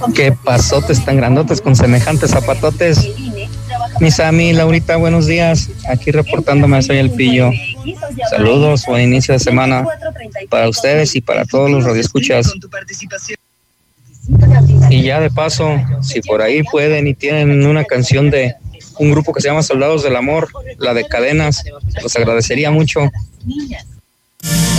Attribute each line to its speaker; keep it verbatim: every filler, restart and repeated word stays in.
Speaker 1: Qué pasotes tan grandotes con semejantes zapatotes. Mi Sammy, Laurita, buenos días. Aquí reportándome, soy el Pillo. Saludos, buen inicio de semana para ustedes y para todos los radioescuchas. Y ya de paso, si por ahí pueden y tienen una canción de un grupo que se llama Soldados del Amor, la de Cadenas, los agradecería mucho.